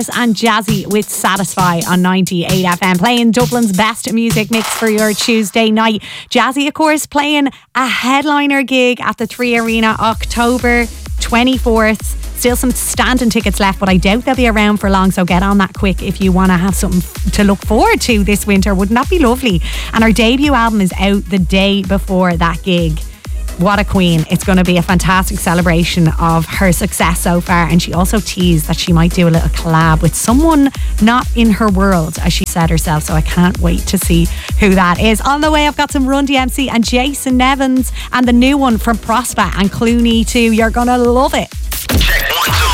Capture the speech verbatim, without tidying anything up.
And Jazzy with Satisfy on ninety-eight F M, playing Dublin's best music mix for your Tuesday night. Jazzy, of course, playing a headliner gig at the Three Arena October twenty-fourth. Still some standing tickets left, but I doubt they'll be around for long, so get on that quick if you want to have something to look forward to this winter. Wouldn't that be lovely? And her debut album is out the day before that gig. What a queen. It's going to be a fantastic celebration of her success so far. And she also teased that she might do a little collab with someone not in her world, as she said herself. So I can't wait to see who that is. On the way, I've got some Run D M C and Jason Nevins, and the new one from Prospa and Clooney too. You're going to love it. Check one, two.